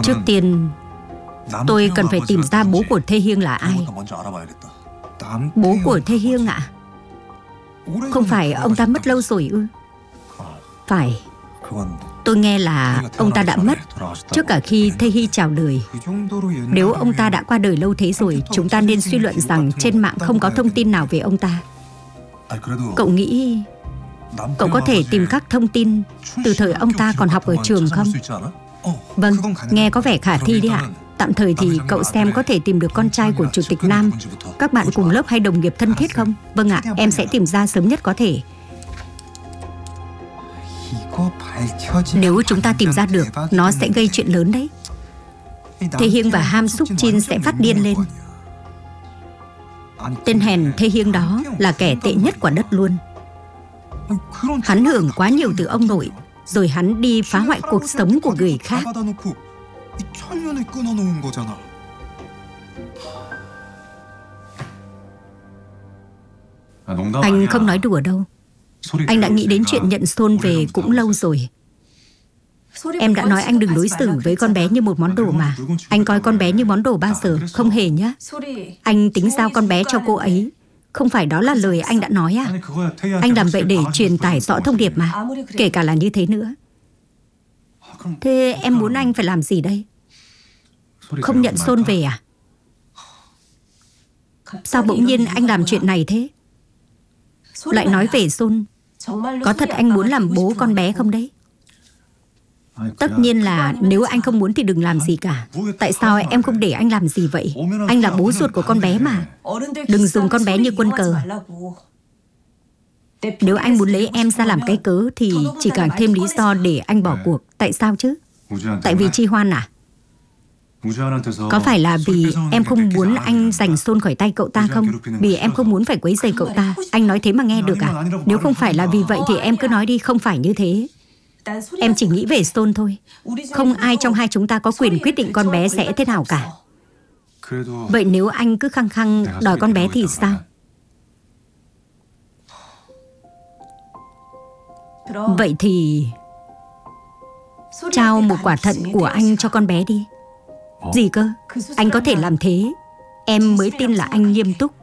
Trước tiên tôi cần phải tìm ra bố của Thê Hiêng là ai. Bố của Thê Hiêng ạ? Không phải ông ta mất lâu rồi ư? Phải. Tôi nghe là ông ta đã mất trước cả khi Thê Hy chào đời. Nếu ông ta đã qua đời lâu thế rồi, chúng ta nên suy luận rằng trên mạng không có thông tin nào về ông ta. Cậu nghĩ cậu có thể tìm các thông tin từ thời ông ta còn học ở trường không? Vâng, nghe có vẻ khả thi đấy ạ. Tạm thời thì cậu xem có thể tìm được con trai của Chủ tịch Nam, các bạn cùng lớp hay đồng nghiệp thân thiết không? Vâng ạ, em sẽ tìm ra sớm nhất có thể. Nếu chúng ta tìm ra được, nó sẽ gây chuyện lớn đấy. Thê Hiêng và Ham Suk Jin sẽ phát điên lên. Tên hèn Thê Hiêng đó là kẻ tệ nhất quả đất luôn. Hắn hưởng quá nhiều từ ông nội, rồi hắn đi phá hoại cuộc sống của người khác. Anh không nói đùa đâu. Anh đã nghĩ đến chuyện nhận Sol về cũng lâu rồi. Em đã nói anh đừng đối xử với con bé như một món đồ mà. Anh coi con bé như món đồ bao giờ? Không hề nhá. Anh tính giao con bé cho cô ấy. Không phải đó là lời anh đã nói à? Anh làm vậy để truyền tải rõ thông điệp mà. Kể cả là như thế nữa. Thế em muốn anh phải làm gì đây? Không nhận Sol về à? Sao bỗng nhiên anh làm chuyện này thế? Lại nói về Sol. Có thật anh muốn làm bố con bé không đấy? Tất nhiên là nếu anh không muốn thì đừng làm gì cả. Tại sao em không để anh làm gì vậy? Anh là bố ruột của con bé mà. Đừng dùng con bé như quân cờ. Nếu anh muốn lấy em ra làm cái cớ thì chỉ càng thêm lý do để anh bỏ cuộc. Tại sao chứ? Tại vì Chi Hoan à? Có phải là vì em không muốn anh giành Sol khỏi tay cậu ta không? Vì em không muốn phải quấy rầy cậu ta. Anh nói thế mà nghe được à? Nếu không phải là vì vậy thì em cứ nói đi, không phải như thế. Em chỉ nghĩ về Sol thôi. Không ai trong hai chúng ta có quyền quyết định con bé sẽ thế nào cả. Vậy nếu anh cứ khăng khăng đòi con bé thì sao? Vậy thì trao một quả thận của anh cho con bé đi. Gì cơ? Anh có thể làm thế. Em mới tin là anh nghiêm túc.